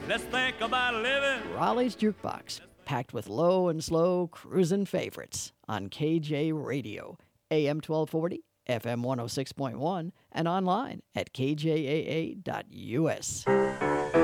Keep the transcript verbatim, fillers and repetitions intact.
Let's think about living. Raleigh's Jukebox, packed with low and slow cruising favorites on K J Radio, A M twelve forty, F M one oh six point one, and online at k j a a dot u s.